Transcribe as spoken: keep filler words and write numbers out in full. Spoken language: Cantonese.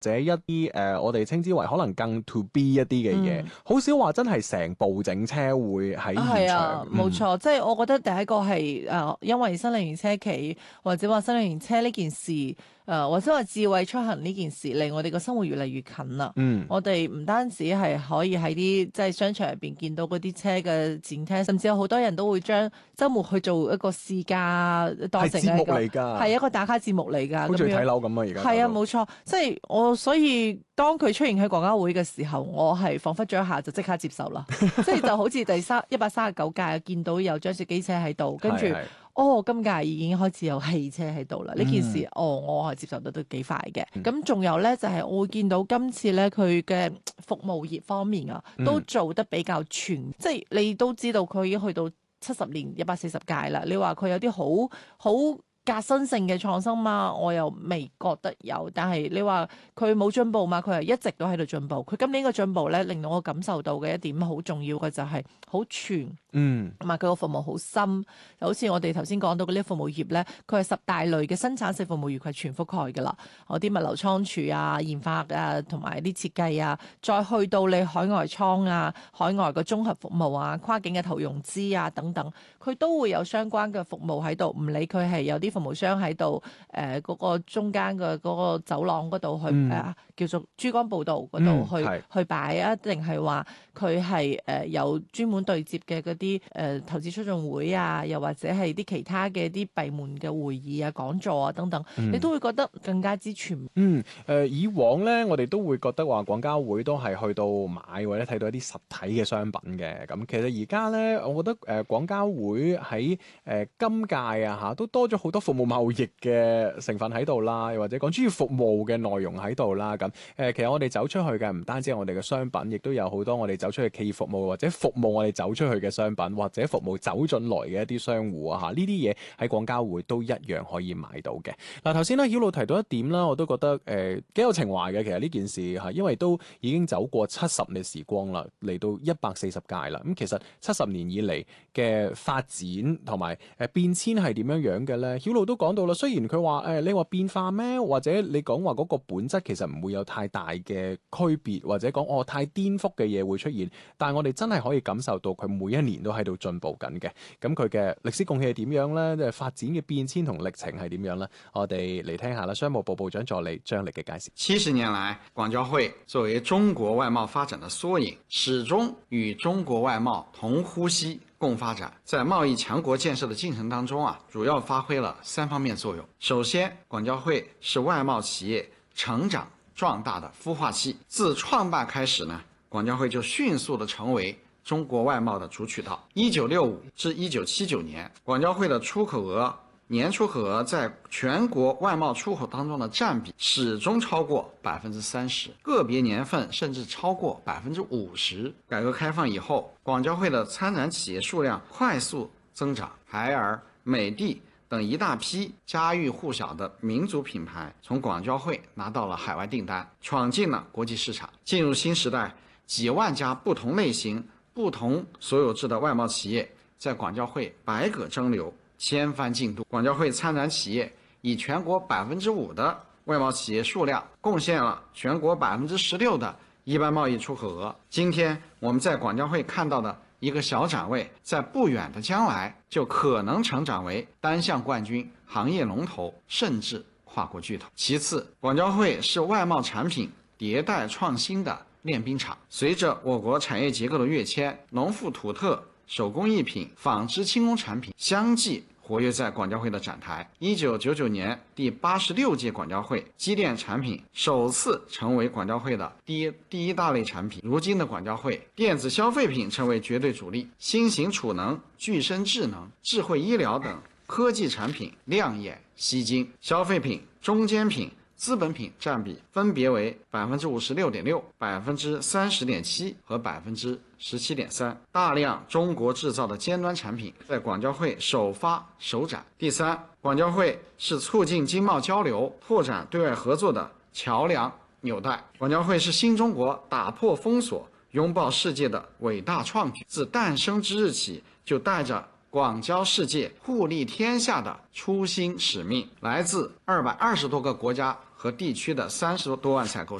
者一啲誒、呃，我哋稱之為可能更 to B 一啲嘅嘢，好、嗯、少話真係成部整車會喺現場。 啊，冇錯，嗯、即係我覺得第一個係誒、呃，因為新能源車企或者話新能源車呢件事，誒、呃、或者話智慧出行呢件事，令我哋個生活越嚟越近啦。嗯，我哋唔單止係可以喺啲即係商場入邊見到嗰啲車嘅展廳，甚至有好多人都會將週末去做一個試駕，當成係一個係一個打卡節目嚟㗎， 好似睇樓咁啊！而家係啊，冇錯，即係我所以當佢出現喺廣交會嘅時候，我係彷彿咗一下就即刻接受啦，即係就好似第三一百三十九屆見到有張雪機車喺度，跟住哦今屆已經開始有汽車喺度啦。呢、嗯、件事哦我係接受得都幾快嘅。咁仲、嗯、有咧就係、是、我會見到今次咧佢嘅服務業方面啊，都做得比較全，嗯、即係你都知道佢已經去到七十年一百四十屆啦。你話佢有啲好好革新性嘅創新嘛，我又未覺得有。但係你話佢冇進步嘛，佢係一直都喺度進步。佢今年嘅進步咧，令到我感受到嘅一點好重要嘅就係好全，嗯，同埋佢個服務好深。就好似我哋頭先講到嗰啲服務業咧，佢係十大類嘅生產性服務業，佢係全覆蓋㗎啦。我啲物流倉儲啊、研發啊，同埋啲設計啊，再去到你海外倉啊、海外嘅綜合服務啊、跨境嘅投融資啊等等，佢都會有相關嘅服務喺度。唔理佢係有啲服務商喺度，誒、呃、嗰、那個中間嘅嗰個走廊嗰度去誒、嗯呃、叫做珠江步道嗰度去、嗯、去擺啊，定係話佢係誒有專門對接嘅嗰啲誒投資促進會啊，又或者係啲其他嘅啲閉門嘅會議啊、講座啊等等，嗯、你都會覺得更加之全面。 嗯誒、呃，以往咧我哋都會覺得話廣交會都係去到買或者睇到一啲實體嘅商品嘅。咁其實而家咧，我覺得誒廣、呃、交會喺誒、呃、今屆啊嚇都多咗好多服務貿易嘅成分喺度啦，又或者講專業服務嘅內容喺度啦。咁誒、呃，其實我哋走出去嘅唔單止係我哋嘅商品，亦都有好多我哋走出去企業服務或者服務我哋走出去嘅商品，或者服務走進來嘅一啲商戶啊嚇，呢啲嘢喺廣交會都一樣可以買到嘅。嗱，頭先咧曉露提到一點啦，我都覺得誒幾、呃、有情懷嘅。其實呢件事嚇，因為都已經走過七十年時光啦，嚟到一百四十屆啦。咁其實七十年以嚟嘅發展同埋誒變遷係點樣樣嘅咧？曉露都講到啦，雖然佢話誒你話變化咩，或者你講話嗰個本質其實唔會有太大嘅區別，或者講哦太顛覆嘅嘢會出現，但係我哋真係可以感受到佢每一年都喺度進步緊嘅。咁佢嘅歷史貢獻係點樣咧？即係發展嘅變遷同歷程係點樣咧？我哋嚟聽下啦，商務部部長助理張力嘅介紹。 七十年來，廣交會作為中國外貿發展的縮影，始終與中國外貿同呼吸共發展，在貿易強國建設的進程當中啊，主要發揮了三方面作用。首先，廣交會是外貿企業成長壯大的孵化器。自創辦開始呢，廣交會就迅速地成為中國外貿的主渠道。一九六五至一九七九年，廣交會的出口額年出口額在全國外貿出口當中的佔比始終超過百分之三十，個別年份甚至超過百分之五十。改革開放以後，廣交會的參展企業數量快速增長，海爾、美的等一大批家喻戶曉的民族品牌從廣交會拿到了海外訂單，闖進了國際市場。進入新時代，幾萬家不同類型、不同所有制的外貿企業在廣交會百舸爭流，千帆競渡。廣交會參展企業以全國百分之五的外貿企業數量，貢獻了全國百分之十六的一般貿易出口額。今天我們在廣交會看到的一個小展位，在不遠的將來就可能成長為單項冠軍、行業龍頭，甚至跨國巨頭。其次，廣交會是外貿產品迭代創新的練兵場。隨着我國產業結構的躍遷，農副土特、手工藝品、紡織輕工產品相繼活躍在廣交會的展台。一九九九年第八十六屆廣交會機電產品首次成為廣交會的第一第一大類產品。如今的廣交會，電子消費品成為絕對主力，新型儲能、具身智能、智慧醫療等科技產品亮眼吸睛。消費品、中間品、資本品佔比分別為百分之五十六點六、百分之三十點七和百分之十七點三。大量中國製造的尖端產品在廣交會首發首展。第三，廣交會是促進經貿交流、拓展對外合作的橋樑紐帶。廣交會是新中國打破封鎖、擁抱世界的偉大創舉。自誕生之日起，就帶着廣交世界、互利天下的初心使命，來自二百二十多個國家和地区的三十多万采购